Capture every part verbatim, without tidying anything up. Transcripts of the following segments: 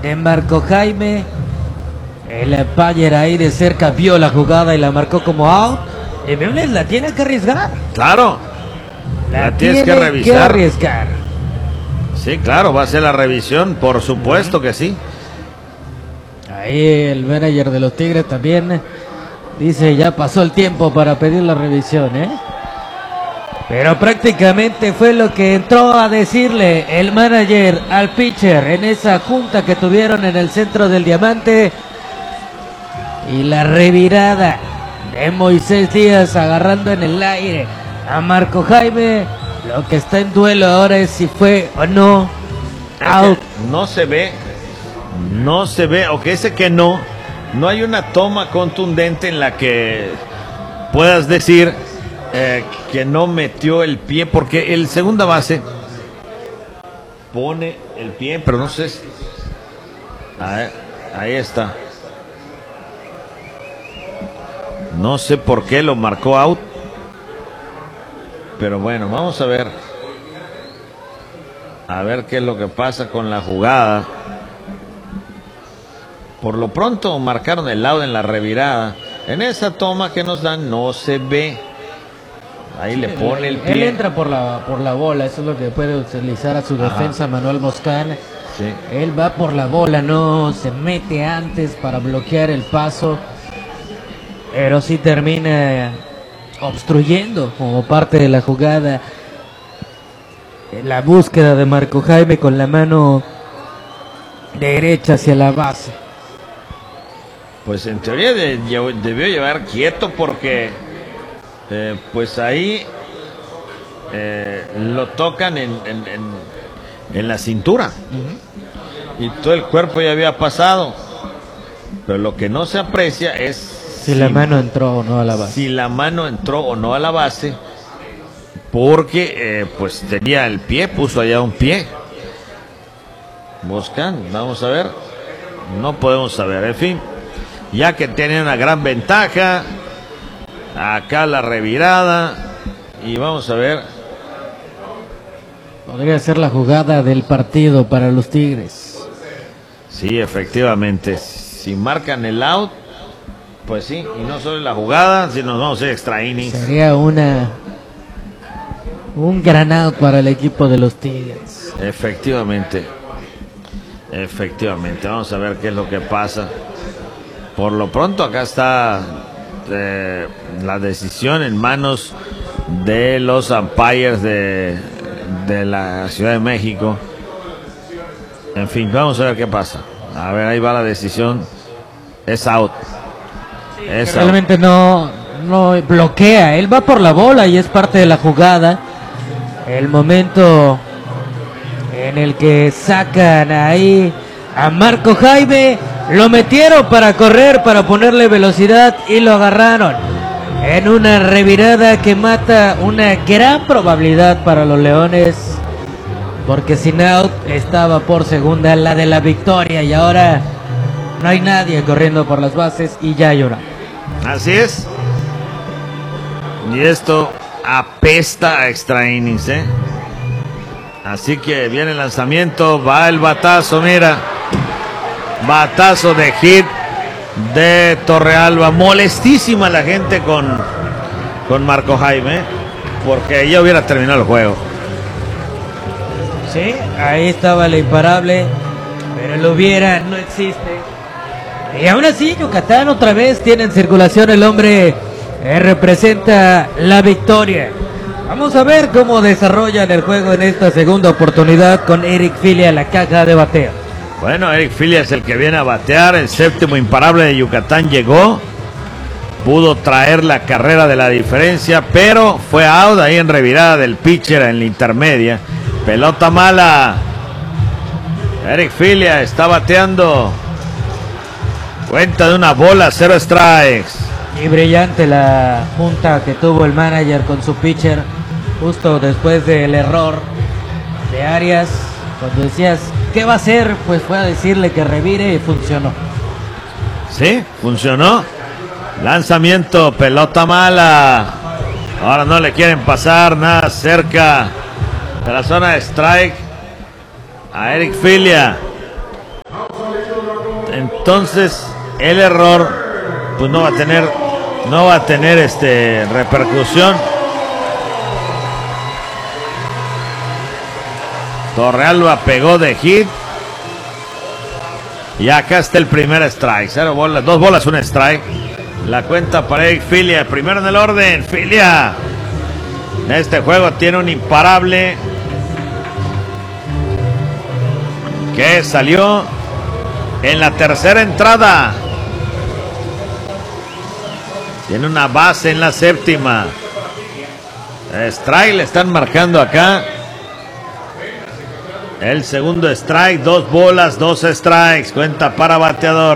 de Marco Jaime. El umpire ahí de cerca vio la jugada y la marcó como out. Y Meones la tiene que arriesgar. Claro. La, la tienes tiene que revisar. Que arriesgar. Sí, claro, va a ser la revisión, por supuesto que sí. Ahí el manager de los Tigres también dice ya pasó el tiempo para pedir la revisión, ¿eh? Pero prácticamente fue lo que entró a decirle el manager al pitcher en esa junta que tuvieron en el centro del Diamante. Y la revirada de Moisés Díaz agarrando en el aire a Marco Jaime. Lo que está en duelo ahora es si fue o no out. No se ve, no se ve, o que dice que no, no hay una toma contundente en la que puedas decir eh, que no metió el pie, porque el segunda base pone el pie, pero no sé. Ahí, ahí está. No sé por qué lo marcó out. Pero bueno, vamos a ver. A ver qué es lo que pasa con la jugada. Por lo pronto marcaron el out en la revirada. En esa toma que nos dan no se ve. Ahí sí, le pone el pie. Él entra por la, por la bola. Eso es lo que puede utilizar a su defensa. Ajá. Manuel Moscán. Sí. Él va por la bola, no se mete antes para bloquear el paso. Pero sí termina obstruyendo como parte de la jugada la búsqueda de Marco Jaime con la mano derecha hacia la base. Pues en teoría de, debió llevar quieto porque eh, pues ahí eh, lo tocan en, en, en, en la cintura. Uh-huh. Y todo el cuerpo ya había pasado, pero lo que no se aprecia es Si, si la mano entró o no a la base. Si la mano entró o no a la base, porque eh, pues tenía el pie, puso allá un pie. Buscan, vamos a ver. No podemos saber, en fin. Ya que tiene una gran ventaja. Acá la revirada. Y vamos a ver. Podría ser la jugada del partido para los Tigres. Sí, efectivamente. Si marcan el out, pues sí, y no solo la jugada, si nos vamos a ir extra innings. Sería una un gran out para el equipo de los Tigres. Efectivamente. Efectivamente. Vamos a ver qué es lo que pasa. Por lo pronto acá está eh, la decisión en manos de los umpires de, de la Ciudad de México. En fin, vamos a ver qué pasa. A ver, ahí va la decisión. Es out. Es realmente out. no no bloquea. Él va por la bola y es parte de la jugada. El momento en el que sacan ahí a Marco Jaime, lo metieron para correr, para ponerle velocidad y lo agarraron en una revirada que mata una gran probabilidad para los Leones, porque sin out estaba por segunda la de la victoria y ahora no hay nadie corriendo por las bases y ya llora. Así es. Y esto apesta a extra innings, ¿eh? Así que viene el lanzamiento, va el batazo, mira. Batazo de hit de Torrealba. Molestísima la gente con, con Marco Jaime, porque ya hubiera terminado el juego. Sí, ahí estaba la imparable, pero el hubiera no existe. Y aún así Yucatán otra vez tiene en circulación el hombre que representa la victoria. Vamos a ver cómo desarrollan el juego en esta segunda oportunidad con Eric Filia en la caja de bateo. Bueno, Eric Filia es el que viene a batear. El séptimo imparable de Yucatán llegó. Pudo traer la carrera de la diferencia, pero fue out ahí en revirada del pitcher en la intermedia. Pelota mala. Eric Filia está bateando. Cuenta de una bola, cero strikes. Y brillante la junta que tuvo el manager con su pitcher justo después del error de Arias. Cuando decías, ¿qué va a hacer? Pues fue a decirle que revire y funcionó. Sí, funcionó. Lanzamiento, pelota mala. Ahora no le quieren pasar nada cerca de la zona de strike a Eric Filia. entonces el error pues no va a tener no va a tener este repercusión. Torrealba pegó de hit. Y acá está el primer strike. Cero bolas, dos bolas, un strike. La cuenta para Eric Filia. Primero en el orden. Filia. En este juego tiene un imparable que salió en la tercera entrada. Tiene una base en la séptima. Strike le están marcando acá. El segundo strike, dos bolas, dos strikes. Cuenta para bateador.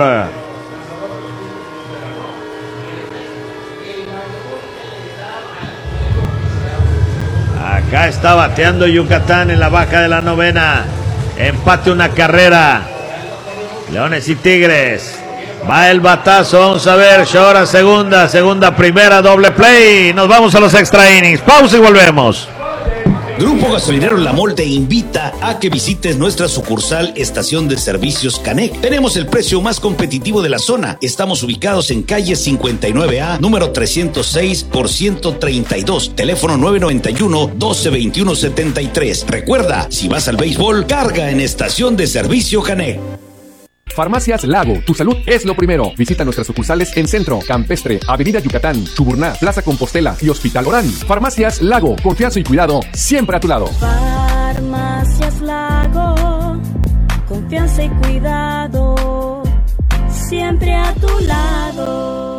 Acá está bateando Yucatán en la baja de la novena. Empate una carrera. Leones y Tigres. Va el batazo, vamos a ver. Shora segunda, segunda primera, doble play. Nos vamos a los extra innings. Pausa y volvemos. Grupo Gasolinero La Mol te invita a que visites nuestra sucursal Estación de Servicios Canec. Tenemos el precio más competitivo de la zona. Estamos ubicados en calle cincuenta y nueve A, número trescientos seis por ciento treinta y dos. Teléfono nueve noventa y uno, doce veintiuno setenta y tres. Recuerda, si vas al béisbol, carga en Estación de Servicio Canec. Farmacias Lago, tu salud es lo primero. Visita nuestras sucursales en Centro, Campestre, Avenida Yucatán, Chuburná, Plaza Compostela y Hospital Orán. Farmacias Lago, confianza y cuidado siempre a tu lado. Farmacias Lago, confianza y cuidado siempre a tu lado.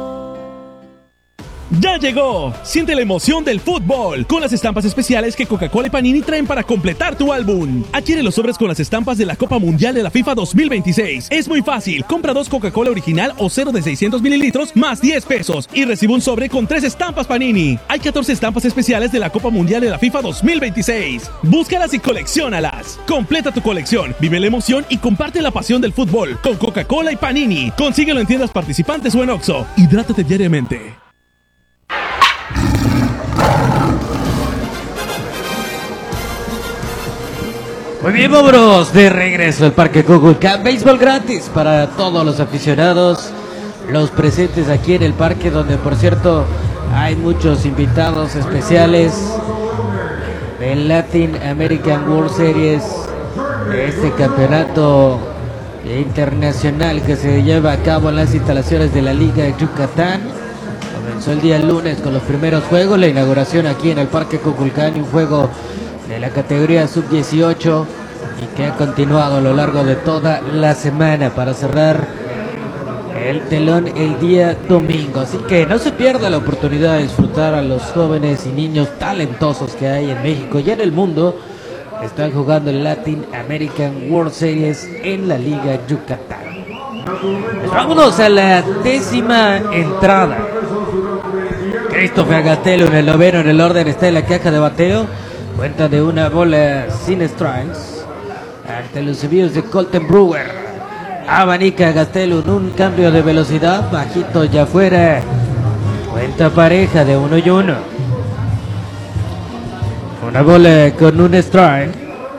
¡Ya llegó! Siente la emoción del fútbol con las estampas especiales que Coca-Cola y Panini traen para completar tu álbum. Adquiere los sobres con las estampas de la Copa Mundial de la FIFA dos mil veintiséis. Es muy fácil. Compra dos Coca-Cola original o cero de seiscientos mililitros más diez pesos y recibe un sobre con tres estampas Panini. Hay catorce estampas especiales de la Copa Mundial de la FIFA dos mil veintiséis. Búscalas y colecciónalas. Completa tu colección, vive la emoción y comparte la pasión del fútbol con Coca-Cola y Panini. Consíguelo en tiendas participantes o en Oxxo. Hidrátate diariamente. Muy bien, vámonos de regreso al Parque Kukulcán. Béisbol gratis para todos los aficionados, los presentes aquí en el parque, donde por cierto hay muchos invitados especiales del Latin American World Series, de este campeonato internacional que se lleva a cabo en las instalaciones de la Liga de Yucatán. Comenzó el día lunes con los primeros juegos, la inauguración aquí en el Parque Kukulcán, y un juego de la categoría sub dieciocho y que ha continuado a lo largo de toda la semana para cerrar el telón el día domingo. Así que no se pierda la oportunidad de disfrutar a los jóvenes y niños talentosos que hay en México y en el mundo. Están jugando el Latin American World Series en la Liga Yucatán. Pues vámonos a la décima entrada. Christopher Agastelo en el noveno en el orden está en la caja de bateo. Cuenta de una bola sin strikes ante los envíos de Colton Brewer. Abanica Gastelum, un cambio de velocidad, bajito ya afuera. Cuenta pareja de uno y uno. Una bola con un strike.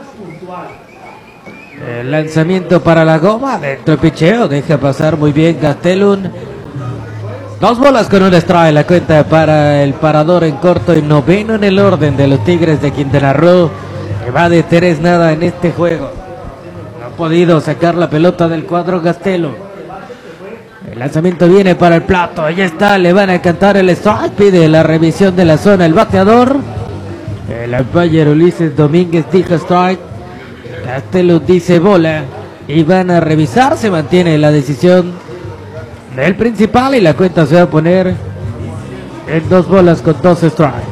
El lanzamiento para la goma, dentro el picheo, deja pasar muy bien Gastelum. Dos bolas con un strike, la cuenta para el parador en corto y noveno en el orden de los Tigres de Quintana Roo, que va de tres nada en este juego. No ha podido sacar la pelota del cuadro Gastelum. El lanzamiento viene para el plato, ahí está, le van a cantar el strike, pide la revisión de la zona el bateador. El umpire Ulises Domínguez dijo strike, Gastelum dice bola y van a revisar, se mantiene la decisión del principal y la cuenta se va a poner en dos bolas con dos strikes.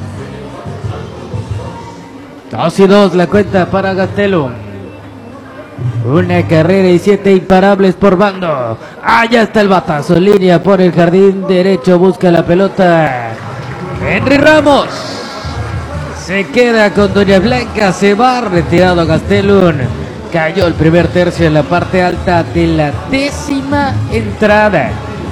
Dos y dos la cuenta para Gastelum. Una carrera y siete imparables por bando. Allá está el batazo, línea por el jardín derecho, busca la pelota Henry Ramos. Se queda con Doña Blanca, se va retirado Gastelum. Cayó el primer tercio en la parte alta de la décima entrada.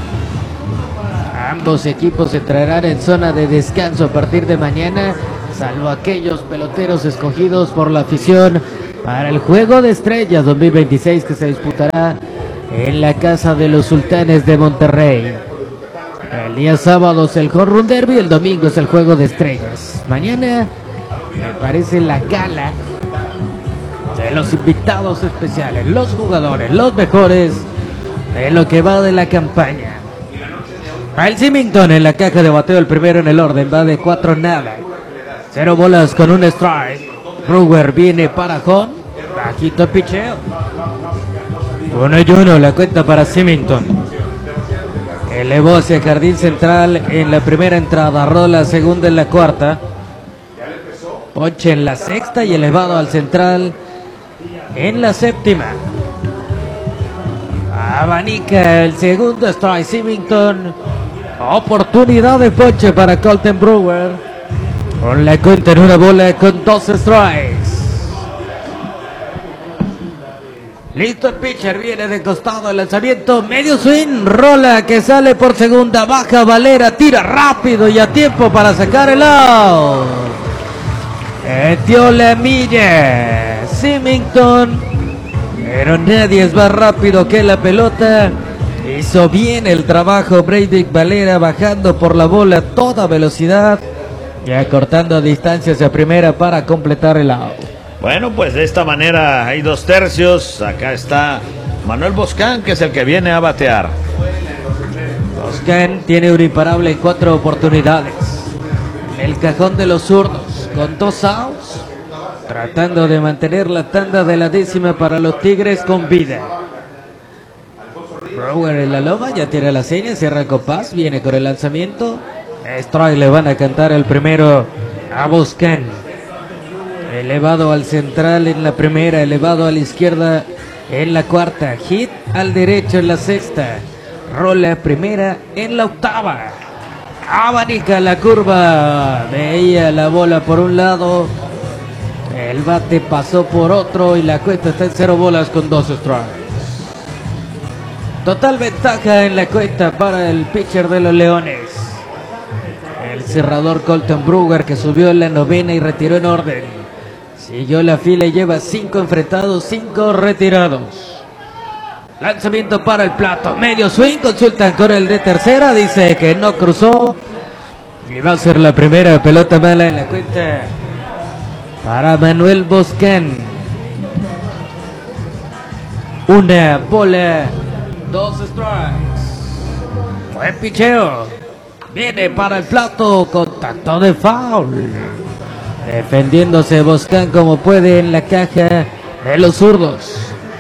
Ambos equipos entrarán en zona de descanso a partir de mañana, salvo aquellos peloteros escogidos por la afición para el Juego de Estrellas dos mil veintiséis que se disputará en la casa de los Sultanes de Monterrey. El día sábado es el Home Run Derby, el domingo es el Juego de Estrellas. Mañana me parece la gala de los invitados especiales, los jugadores, los mejores de lo que va de la campaña. Al Symington en la caja de bateo, el primero en el orden, va de cuatro nada. Cero bolas con un strike. Brewer viene para home, bajito picheo. Uno y uno la cuenta para Symington. Elevó hacia jardín central en la primera entrada, rola segunda en la cuarta. Ponche en la sexta y elevado al central en la séptima. Abanica el segundo strike Symington. Oportunidad de ponche para Colton Brewer. Con la cuenta en una bola con dos strikes. Listo el pitcher, viene de costado el lanzamiento, medio swing, rola que sale por segunda, baja Valera, tira rápido y a tiempo para sacar el out. Metió la milla Symington, pero nadie es más rápido que la pelota. Hizo bien el trabajo Brady Valera, bajando por la bola a toda velocidad y acortando distancias a primera para completar el out. Bueno, pues de esta manera hay dos tercios. Acá está Manuel Boscán, que es el que viene a batear. Boscán tiene un imparable en cuatro oportunidades. El cajón de los zurdos con dos outs, tratando de mantener la tanda de la décima para los Tigres con vida. Brewer en la loma, ya tiene la seña, cierra el compás, viene con el lanzamiento. Strike, le van a cantar el primero a Boscán. Elevado al central en la primera, elevado a la izquierda en la cuarta, hit al derecho en la sexta, rola primera en la octava. Abanica la curva, veía la bola por un lado, el bate pasó por otro y la cuenta está en cero bolas con dos strikes. Total ventaja en la cuenta para el pitcher de los Leones. El cerrador Colton Brewer, que subió en la novena y retiró en orden. Siguió la fila y lleva cinco enfrentados, cinco retirados. Lanzamiento para el plato, medio swing, consultan con el de tercera, dice que no cruzó. Y va a ser la primera pelota mala en la cuenta para Manuel Boscán. Una bola, dos strikes. Buen picheo. Viene para el plato, contacto de foul. Defendiéndose Boscán como puede en la caja de los zurdos.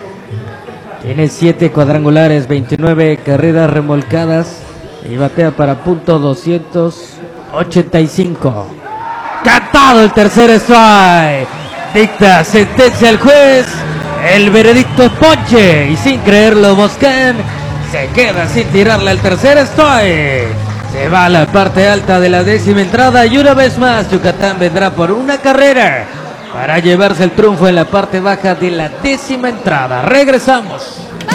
Tiene siete cuadrangulares, veintinueve carreras remolcadas y batea para punto doscientos ochenta y cinco. Cantado el tercer strike. Dicta sentencia el juez. El veredicto es ponche y sin creerlo Boscán se queda sin tirarle al tercer strike. Se va a la parte alta de la décima entrada y una vez más Yucatán vendrá por una carrera para llevarse el triunfo en la parte baja de la décima entrada. Regresamos.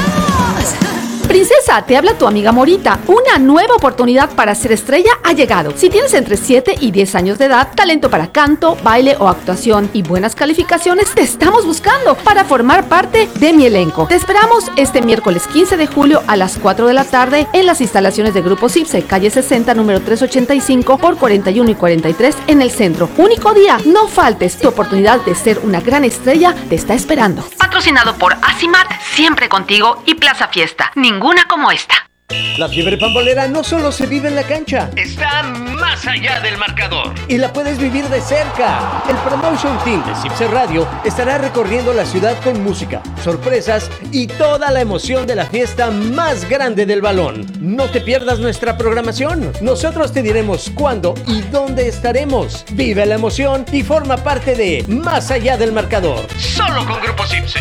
Princesa, te habla tu amiga Morita. Una nueva oportunidad para ser estrella ha llegado. Si tienes entre siete y diez años de edad, talento para canto, baile o actuación y buenas calificaciones, te estamos buscando para formar parte de mi elenco. Te esperamos este miércoles quince de julio a las cuatro de la tarde en las instalaciones de Grupo Cipse, calle sesenta, número trescientos ochenta y cinco por cuarenta y uno y cuarenta y tres en el centro. Único día, no faltes. Tu oportunidad de ser una gran estrella te está esperando. Patrocinado por Asimat, siempre contigo, y Plaza Fiesta. Ninguna como esta. La fiebre pambolera no solo se vive en la cancha, está más allá del marcador y la puedes vivir de cerca. El Promotion Team de Cipse Radio estará recorriendo la ciudad con música, sorpresas y toda la emoción de la fiesta más grande del balón. No te pierdas nuestra programación. Nosotros te diremos cuándo y dónde estaremos. Vive la emoción y forma parte de Más allá del marcador. Solo con Grupo Cipse.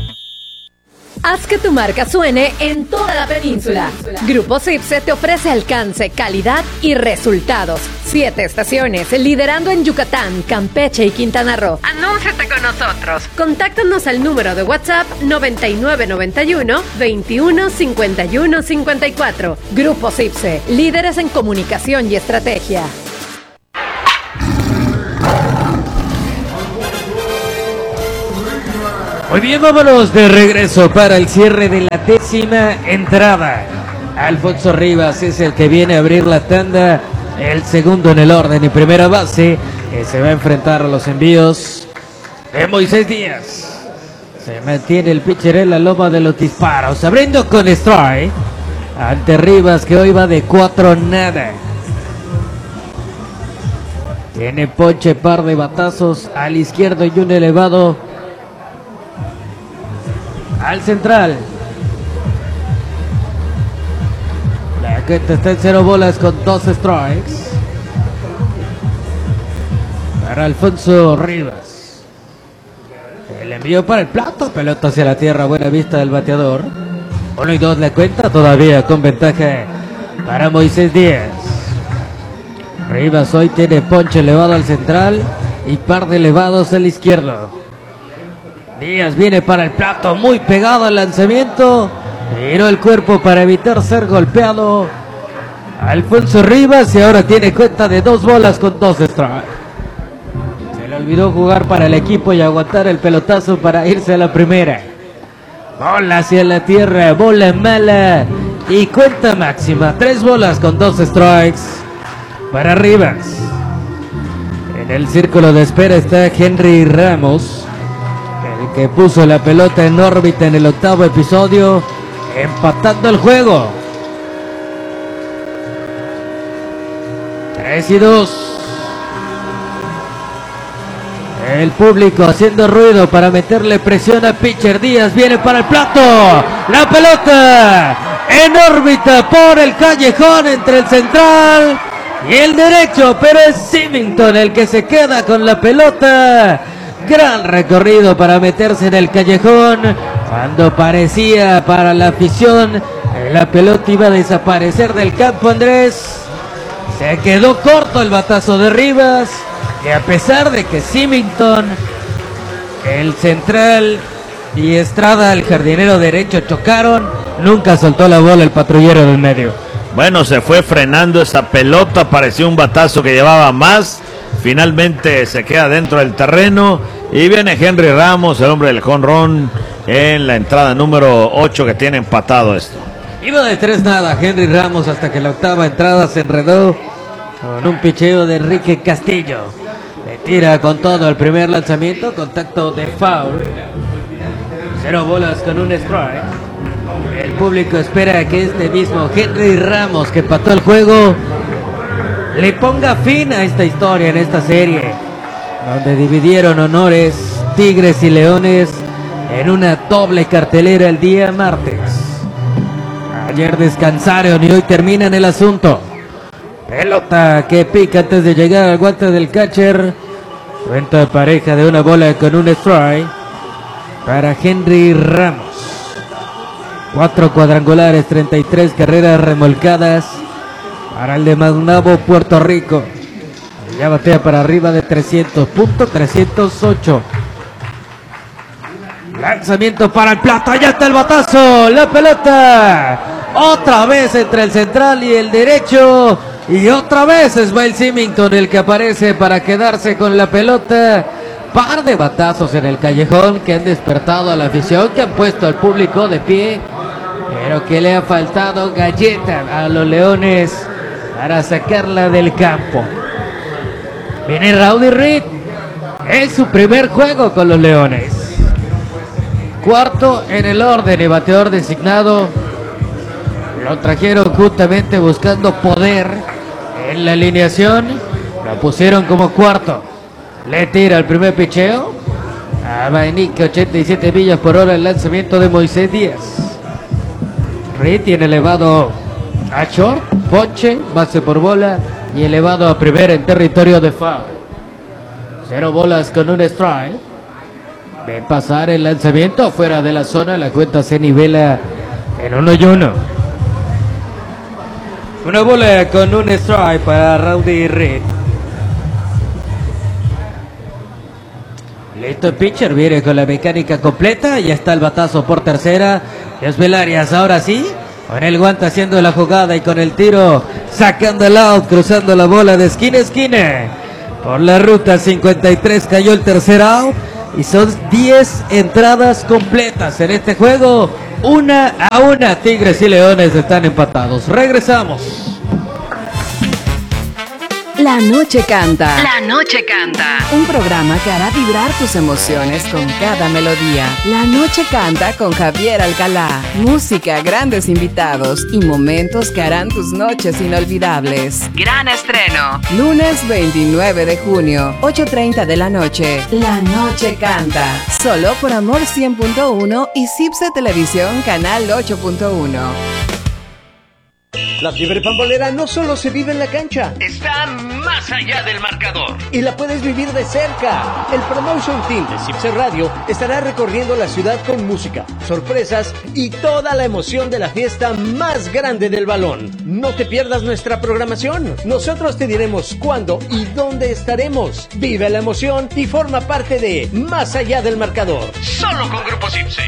Haz que tu marca suene en toda la península. Grupo Cipse te ofrece alcance, calidad y resultados. Siete estaciones, liderando en Yucatán, Campeche y Quintana Roo. Anúnciate con nosotros. Contáctanos al número de WhatsApp noventa y nueve noventa y uno veintiuno cincuenta y uno cincuenta y cuatro. Grupo Cipse, líderes en comunicación y estrategia. Muy bien, vámonos de regreso para el cierre de la décima entrada. Alfonso Rivas es el que viene a abrir la tanda, el segundo en el orden y primera base, que se va a enfrentar a los envíos de Moisés Díaz. Se mantiene el pitcher en la loma de los disparos, abriendo con strike ante Rivas, que hoy va de cuatro nada. Tiene ponche, par de batazos al izquierdo y un elevado al central. La cuenta está en cero bolas con dos strikes para Alfonso Rivas. El envío para el plato, pelota hacia la tierra, buena vista del bateador. Uno y dos la cuenta, todavía con ventaja para Moisés Díaz. Rivas hoy tiene ponche elevado al central y par de elevados al izquierdo. Díaz viene para el plato, muy pegado al lanzamiento. Giró el cuerpo para evitar ser golpeado Alfonso Rivas, y ahora tiene cuenta de dos bolas con dos strikes. Se le olvidó jugar para el equipo y aguantar el pelotazo para irse a la primera. Bola hacia la tierra, bola mala y cuenta máxima. Tres bolas con dos strikes para Rivas. En el círculo de espera está Henry Ramos, el que puso la pelota en órbita en el octavo episodio, empatando el juego. tres y dos. El público haciendo ruido para meterle presión a pitcher. Díaz viene para el plato. La pelota en órbita por el callejón entre el central y el derecho, pero es Symington el que se queda con la pelota. Gran recorrido para meterse en el callejón, cuando parecía para la afición la pelota iba a desaparecer del campo. Andrés, se quedó corto el batazo de Rivas, y a pesar de que Symington, el central, y Estrada, el jardinero derecho, chocaron, nunca soltó la bola el patrullero del medio. Bueno, se fue frenando esa pelota, parecía un batazo que llevaba más. Finalmente se queda dentro del terreno y viene Henry Ramos, el hombre del jonrón, en la entrada número ocho, que tiene empatado esto. Iba de tres nada Henry Ramos hasta que la octava entrada se enredó con un picheo de Enrique Castillo. Le tira con todo el primer lanzamiento, contacto de foul. Cero bolas con un strike. El público espera que este mismo Henry Ramos, que empató el juego, le ponga fin a esta historia en esta serie, donde dividieron honores Tigres y Leones en una doble cartelera el día martes. Ayer descansaron y hoy terminan el asunto. Pelota que pica antes de llegar al guante del catcher. Cuenta pareja de una bola con un strike para Henry Ramos. Cuatro cuadrangulares, treinta y tres carreras remolcadas para el de Maunabo, Puerto Rico. Ya batea para arriba de trescientos, punto trescientos ocho. Lanzamiento para el plato, allá está el batazo, la pelota. Otra vez entre el central y el derecho. Y otra vez es Will Symington el que aparece para quedarse con la pelota. Par de batazos en el callejón que han despertado a la afición, que han puesto al público de pie, pero que le ha faltado galleta a los Leones para sacarla del campo. Viene Rowdy Reed, es su primer juego con los Leones. Cuarto en el orden y bateador designado. Lo trajeron justamente buscando poder en la alineación. Lo pusieron como cuarto. Le tira el primer picheo. Abainique, ochenta y siete millas por hora el lanzamiento de Moisés Díaz. Reed tiene elevado a short, ponche, base por bola y elevado a primera en territorio de foul. Cero bolas con un strike. Ven pasar el lanzamiento fuera de la zona, la cuenta se nivela en uno y uno. Una bola con un strike para Rowdy Reed. Listo el pitcher, viene con la mecánica completa. Ya está el batazo por tercera. Yosbel Arias, ahora sí, con el guante haciendo la jugada y con el tiro sacando el out, cruzando la bola de esquina a esquina. Por la ruta cincuenta y tres cayó el tercer out. Y son diez entradas completas en este juego. Una a una, Tigres y Leones están empatados. Regresamos. La noche canta. La noche canta. Un programa que hará vibrar tus emociones con cada melodía. La noche canta con Javier Alcalá. Música, grandes invitados y momentos que harán tus noches inolvidables. Gran estreno. Lunes veintinueve de junio, ocho treinta de la noche. La noche canta. Solo por Amor cien punto uno y Cipse Televisión Canal ocho punto uno. La fiebre pambolera no solo se vive en la cancha, está más allá del marcador. Y la puedes vivir de cerca. El Promotion Team de Cipse Radio estará recorriendo la ciudad con música, sorpresas y toda la emoción de la fiesta más grande del balón. No te pierdas nuestra programación. Nosotros te diremos cuándo y dónde estaremos. Vive la emoción y forma parte de Más allá del marcador. Solo con Grupo Cipse.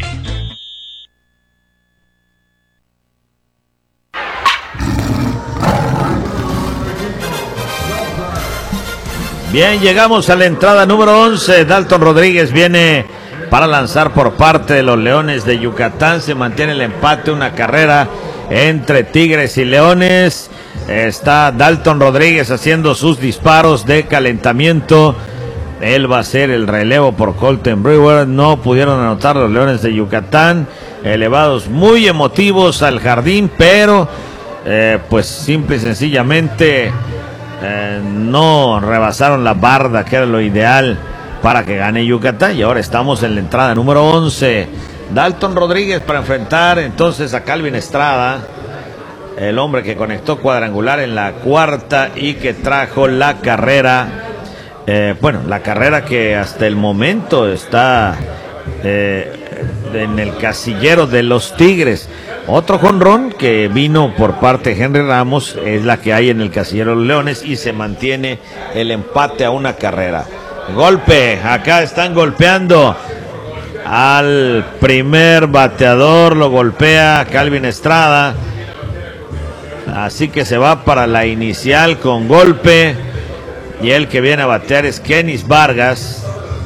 Bien, llegamos a la entrada número once. Dalton Rodríguez viene para lanzar por parte de los Leones de Yucatán. Se mantiene el empate, una carrera entre Tigres y Leones. Está Dalton Rodríguez haciendo sus disparos de calentamiento. Él va a ser el relevo por Colton Brewer. No pudieron anotar los Leones de Yucatán. Elevados muy emotivos al jardín, pero eh, pues simple y sencillamente eh, no rebasaron la barda, que era lo ideal para que gane Yucatán. Y ahora estamos en la entrada número once. Dalton Rodríguez para enfrentar entonces a Calvin Estrada, el hombre que conectó cuadrangular en la cuarta y que trajo la carrera, eh, bueno, la carrera que hasta el momento está eh, en el casillero de los Tigres. Otro jonrón que vino por parte de Henry Ramos es la que hay en el casillero de los Leones y se mantiene el empate a una carrera. Golpe, acá están golpeando al primer bateador, lo golpea Calvin Estrada, así que se va para la inicial con golpe, y el que viene a batear es Kenis Vargas,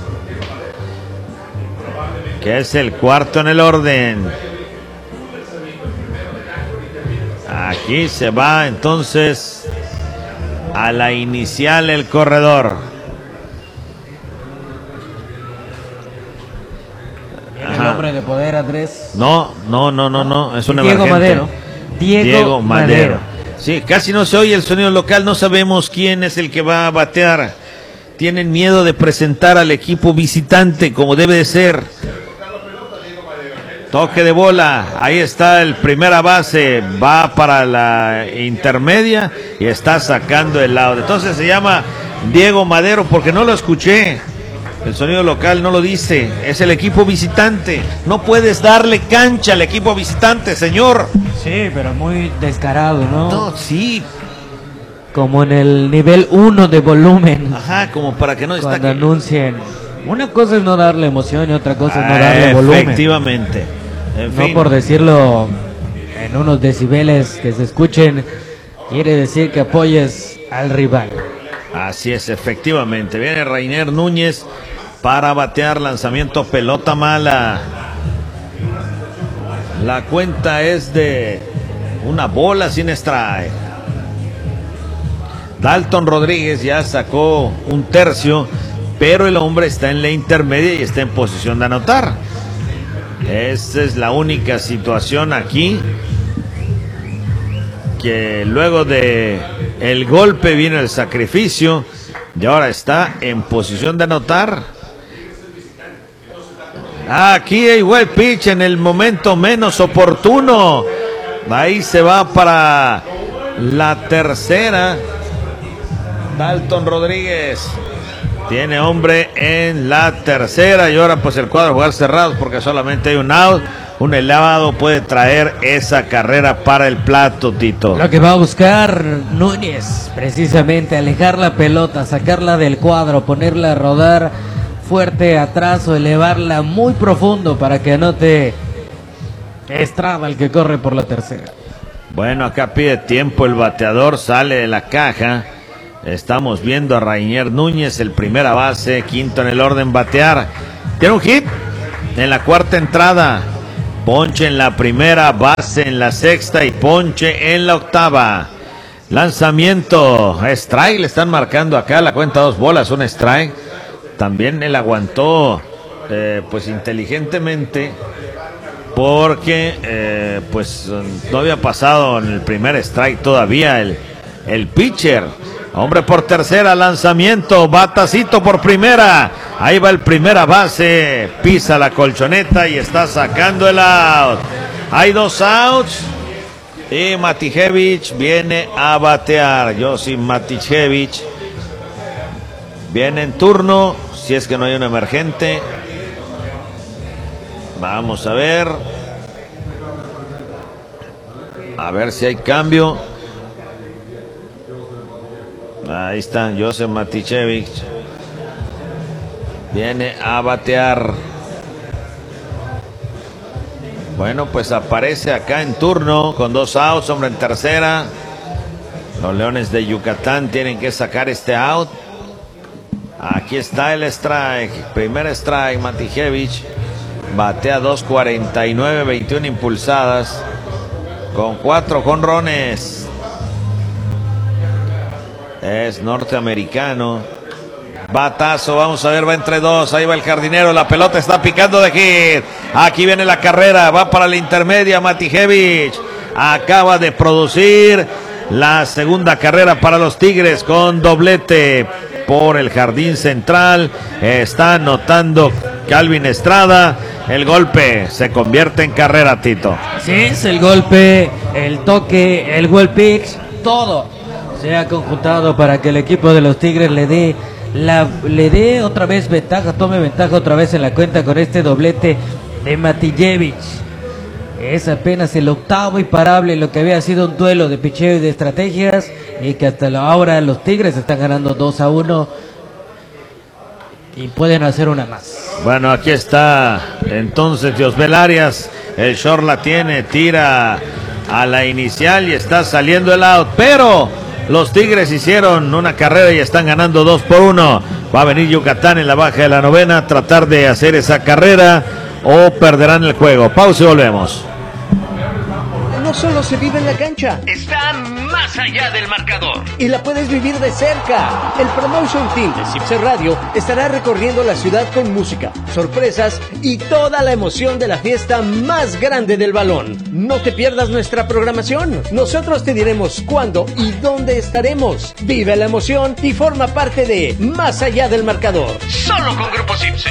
que es el cuarto en el orden. Aquí se va entonces a la inicial el corredor. El hombre de poder, Andrés. No, no, no, no, no, es un Diego emergente. Madero. Diego, Diego Madero. Madero. Sí, casi no se oye el sonido local, no sabemos quién es el que va a batear. Tienen miedo de presentar al equipo visitante como debe de ser. Toque de bola, ahí está el primera base, va para la intermedia y está sacando el lado. Entonces se llama Diego Madero porque no lo escuché. El sonido local no lo dice, es el equipo visitante. No puedes darle cancha al equipo visitante, señor. Sí, pero muy descarado, ¿no? No, sí. Como en el nivel uno de volumen. Ajá, como para que no destaque. Cuando anuncien. Una cosa es no darle emoción y otra cosa es no Ah, darle volumen. Efectivamente. En No fin. por decirlo en unos decibeles que se escuchen, quiere decir que apoyes al rival. Así es, efectivamente. Viene Rainer Núñez para batear, lanzamiento pelota mala. La cuenta es de una bola sin strike. Dalton Rodríguez ya sacó un tercio, pero el hombre está en la intermedia y está en posición de anotar. Esa es la única situación aquí, que luego de el golpe viene el sacrificio y ahora está en posición de anotar. Aquí hay buen pitch en el momento menos oportuno. Ahí se va para la tercera. Dalton Rodríguez tiene hombre en la tercera y ahora pues el cuadro jugar cerrados porque solamente hay un out. Un elevado puede traer esa carrera para el plato, Tito. Lo que va a buscar Núñez, precisamente alejar la pelota, sacarla del cuadro, ponerla a rodar fuerte atrás o elevarla muy profundo para que anote Estrada, el que corre por la tercera. Bueno, acá pide tiempo el bateador, sale de la caja. Estamos viendo a Rainer Núñez, el primera base, quinto en el orden batear. Tiene un hit en la cuarta entrada. Ponche en la primera, base en la sexta y ponche en la octava. Lanzamiento, strike, le están marcando acá la cuenta, dos bolas, un strike. También él aguantó eh, pues inteligentemente, porque eh, pues no había pasado en el primer strike todavía el, el pitcher. Hombre por tercera, lanzamiento, batacito por primera. Ahí va el primera base, pisa la colchoneta y está sacando el out. Hay dos outs y Matijevich viene a batear. Josip Matijevich viene en turno, si es que no hay un emergente. Vamos a ver. A ver si hay cambio. Ahí está Josip Matijevich. Viene a batear. Bueno, pues aparece acá en turno con dos outs, hombre en tercera. Los Leones de Yucatán tienen que sacar este out. Aquí está el strike. Primer strike, Matijevich. Batea dos cuarenta y nueve, veintiuna impulsadas. Con cuatro jonrones. Es norteamericano. Batazo, vamos a ver, va entre dos. Ahí va el jardinero, la pelota está picando de hit. Aquí viene la carrera, va para la intermedia. Matijevich acaba de producir la segunda carrera para los Tigres con doblete por el jardín central. Está anotando Calvin Estrada. El golpe se convierte en carrera, Tito. Sí, es el golpe, el toque, el well pitch, todo se ha conjuntado para que el equipo de los Tigres le dé la le dé otra vez ventaja, tome ventaja otra vez en la cuenta con este doblete de Matijevich. Es apenas el octavo imparable, lo que había sido un duelo de picheo y de estrategias, y que hasta ahora los Tigres están ganando dos a uno y pueden hacer una más. Bueno, aquí está entonces Diosbel Arias, el short la tiene, tira a la inicial y está saliendo el out, pero los Tigres hicieron una carrera y están ganando dos por uno. Va a venir Yucatán en la baja de la novena a tratar de hacer esa carrera o perderán el juego. Pausa y volvemos. No solo se vive en la cancha, está más allá del marcador y la puedes vivir de cerca. El Promotion Team de Cipse Radio estará recorriendo la ciudad con música, sorpresas y toda la emoción de la fiesta más grande del balón. No te pierdas nuestra programación. Nosotros te diremos cuándo y dónde estaremos. Vive la emoción y forma parte de Más allá del marcador. Solo con Grupo Cipse.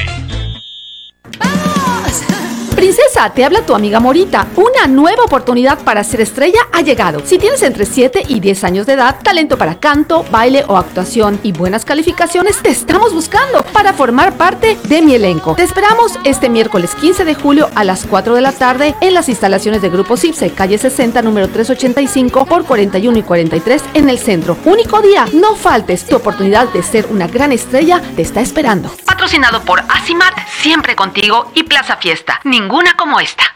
Princesa, te habla tu amiga Morita. Una nueva oportunidad para ser estrella ha llegado. Si tienes entre siete y diez años de edad, talento para canto, baile o actuación y buenas calificaciones, te estamos buscando para formar parte de mi elenco. Te esperamos este miércoles quince de julio a las cuatro de la tarde en las instalaciones de Grupo Cipse, calle sesenta, número trescientos ochenta y cinco por cuarenta y uno y cuarenta y tres en el centro. Único día, no faltes. Tu oportunidad de ser una gran estrella te está esperando. Patrocinado por Asimat, siempre contigo, y Plaza Fiesta. Ninguna como esta.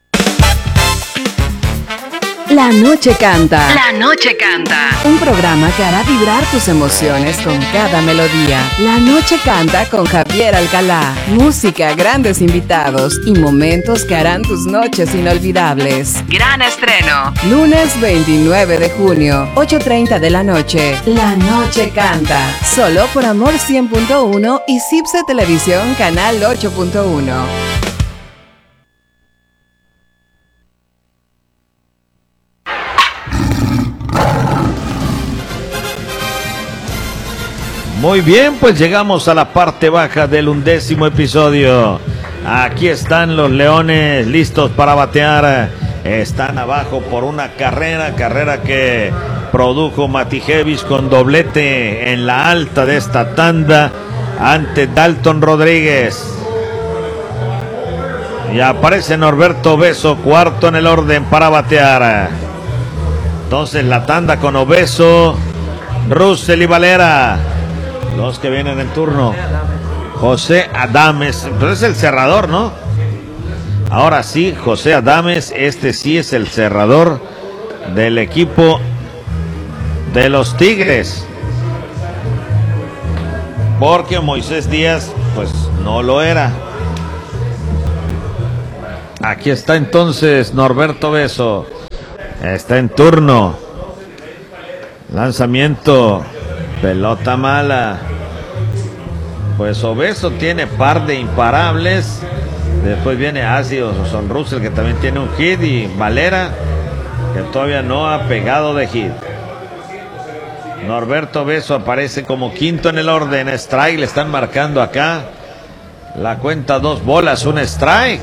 La noche canta. La noche canta. Un programa que hará vibrar tus emociones con cada melodía. La noche canta con Javier Alcalá. Música, grandes invitados y momentos que harán tus noches inolvidables. Gran estreno. Lunes veintinueve de junio, ocho treinta de la noche. La noche canta. Solo por Amor cien punto uno y Cipse Televisión Canal ocho punto uno. Muy bien, pues llegamos a la parte baja del undécimo episodio. Aquí están los Leones listos para batear. Están abajo por una carrera, carrera que produjo Matijevich con doblete en la alta de esta tanda ante Dalton Rodríguez. Y aparece Norberto Obeso, cuarto en el orden para batear. Entonces la tanda con Obeso, Russell y Valera. Los que vienen en turno. José Adames, pero es el cerrador, ¿no? Ahora sí, José Adames, este sí es el cerrador del equipo de los Tigres. Porque Moisés Díaz, pues no lo era. Aquí está entonces Norberto Beso. Está en turno. Lanzamiento. Pelota mala. Pues Obeso tiene par de imparables. Después viene Addison Russell, que también tiene un hit. Y Valera, que todavía no ha pegado de hit. Norberto Beso aparece como quinto en el orden. Strike, le están marcando acá. La cuenta dos bolas, un strike.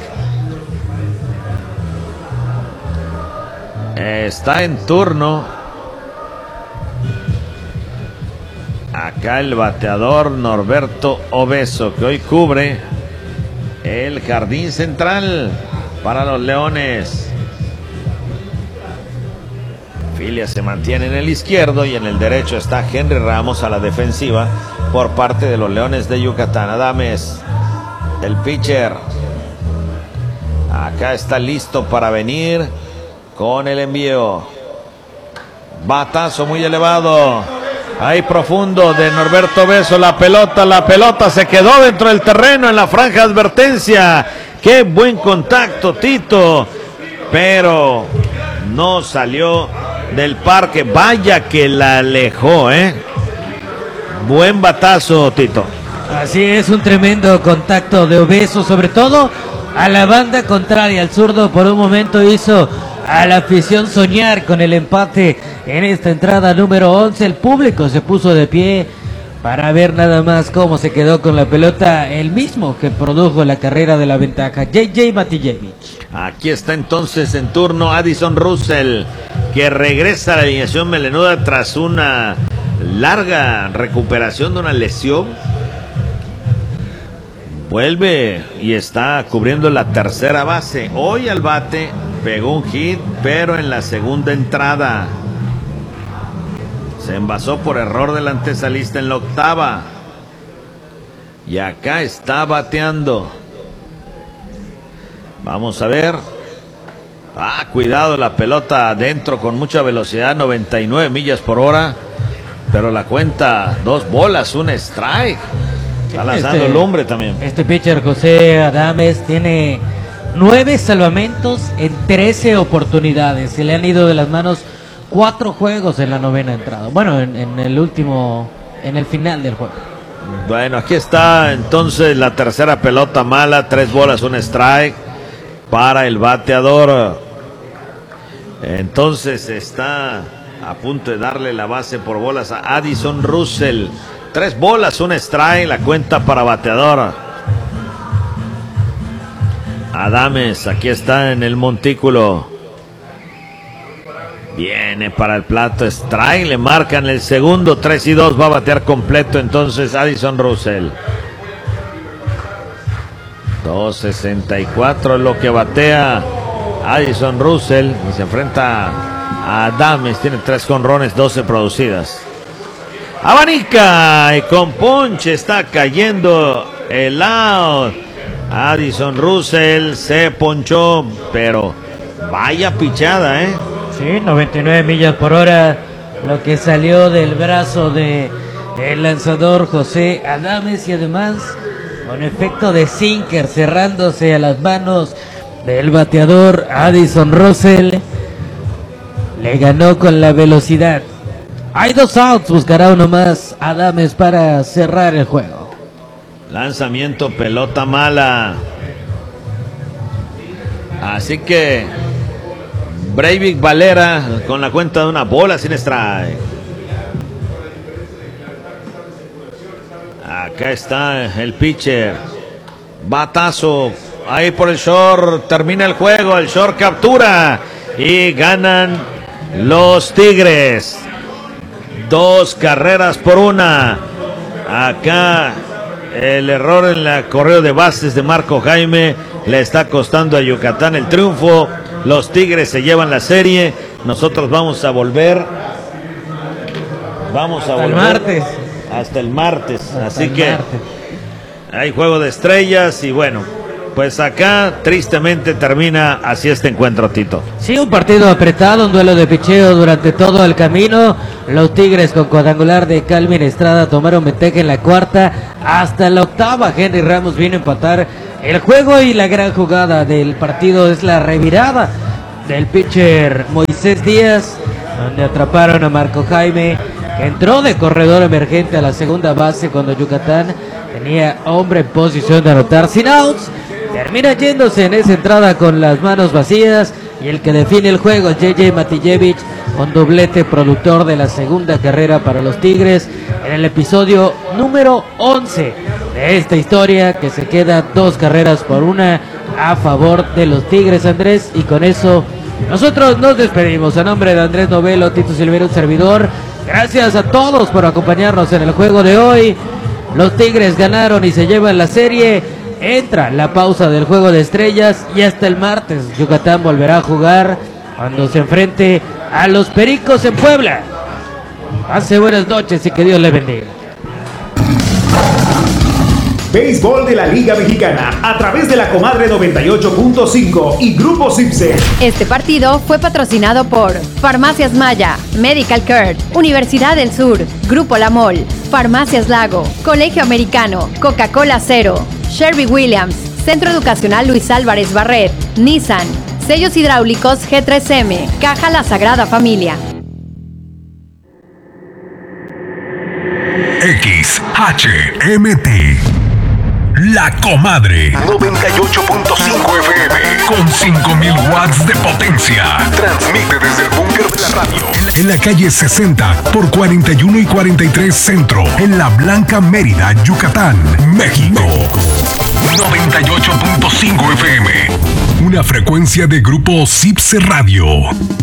Está en turno. Acá el bateador Norberto Obeso, que hoy cubre el jardín central para los Leones. Filia se mantiene en el izquierdo y en el derecho está Henry Ramos a la defensiva por parte de los Leones de Yucatán. Adames, el pitcher, acá está listo para venir con el envío. Batazo muy elevado. Ahí profundo de Norberto Beso. La pelota, la pelota se quedó dentro del terreno en la franja de advertencia. Qué buen contacto, Tito. Pero no salió del parque. Vaya que la alejó, ¿eh? Buen batazo, Tito. Así es, un tremendo contacto de Obeso, sobre todo a la banda contraria. El zurdo por un momento hizo a la afición soñar con el empate en esta entrada número once. El público se puso de pie para ver nada más cómo se quedó con la pelota el mismo que produjo la carrera de la ventaja, J J Matijevich. Aquí está entonces en turno Addison Russell, que regresa a la alineación melenuda tras una larga recuperación de una lesión. Vuelve y está cubriendo la tercera base. Hoy al bate pegó un hit, pero en la segunda entrada se envasó por error del antesalista en la octava. Y acá está bateando. Vamos a ver. Ah, cuidado, la pelota adentro con mucha velocidad, noventa y nueve millas por hora. Pero la cuenta, dos bolas, un strike. Está lanzando este, el hombre también. Este pitcher José Adames tiene nueve salvamentos en trece oportunidades. Se le han ido de las manos cuatro juegos en la novena entrada. Bueno, en, en el último, en el final del juego. Bueno, aquí está entonces la tercera pelota mala, tres bolas, un strike para el bateador. Entonces está a punto de darle la base por bolas a Addison Russell. Tres bolas, un strike, la cuenta para bateador. Adames, aquí está en el montículo. Viene para el plato, strike, le marcan el segundo, tres y dos, va a batear completo entonces Addison Russell. dos sesenta y cuatro es lo que batea Addison Russell y se enfrenta a Adames, tiene tres jonrones, doce producidas. Abanica y con ponche está cayendo el out. Addison Russell se ponchó, pero vaya pichada, ¿eh? Sí, noventa y nueve millas por hora, lo que salió del brazo de el lanzador José Adames y además con efecto de sinker cerrándose a las manos del bateador Addison Russell. Le ganó con la velocidad. Hay dos outs, buscará uno más Adames para cerrar el juego. Lanzamiento, pelota mala. Así que Breivik Valera con la cuenta de una bola sin strike. Acá está el pitcher. Batazo ahí por el short. Termina el juego. El short captura y ganan los Tigres. Dos carreras por una. Acá el error en la correo de bases de Marco Jaime le está costando a Yucatán el triunfo. Los Tigres se llevan la serie. Nosotros vamos a volver. Vamos a hasta volver. El martes. Hasta el martes. Hasta Así el que martes. Hay juego de estrellas y bueno, pues acá tristemente termina así este encuentro, Tito. Sí, un partido apretado, un duelo de picheo durante todo el camino. Los Tigres con cuadrangular de Calvin Estrada tomaron ventaja en la cuarta hasta la octava. Henry Ramos vino a empatar El juego y la gran jugada del partido es la revirada del pitcher Moisés Díaz, donde atraparon a Marco Jaime, que entró de corredor emergente a la segunda base cuando Yucatán tenía hombre en posición de anotar sin outs. Termina yéndose en esa entrada con las manos vacías, y el que define el juego es J J Matijevich, con doblete, productor de la segunda carrera para los Tigres en el episodio número once de esta historia, que se queda dos carreras por una a favor de los Tigres, Andrés. Y con eso nosotros nos despedimos. A nombre de Andrés Novelo, Tito Silveira, un servidor, gracias a todos por acompañarnos en el juego de hoy. Los Tigres ganaron y se llevan la serie. Entra la pausa del Juego de Estrellas y hasta el martes Yucatán volverá a jugar cuando se enfrente a los Pericos en Puebla. Pase buenas noches y que Dios le bendiga. Béisbol de la Liga Mexicana a través de la Comadre noventa y ocho punto cinco y Grupo Cipse. Este partido fue patrocinado por Farmacias Maya, Medical Care, Universidad del Sur, Grupo La Mol, Farmacias Lago, Colegio Americano, Coca-Cola Cero, Sherwin Williams, Centro Educacional Luis Álvarez Barret, Nissan, Sellos Hidráulicos G tres M, Caja La Sagrada Familia. X H M T La Comadre noventa y ocho punto cinco F M con cinco mil watts de potencia. Transmite desde el búnker de la radio en la calle sesenta por cuarenta y uno y cuarenta y tres Centro, en La Blanca, Mérida, Yucatán, México. noventa y ocho punto cinco F M, una frecuencia de Grupo Cipse Radio.